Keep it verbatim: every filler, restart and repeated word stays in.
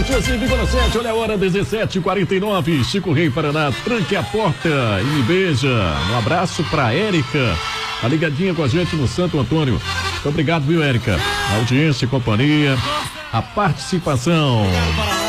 Notícia vírgula sete, olha a hora, dezessete e quarenta e nove. Chico Rei Paraná, tranque a porta e me beija. Um abraço pra Érica, tá ligadinha com a gente no Santo Antônio. Muito obrigado, viu, Érica? A audiência, a companhia, a participação.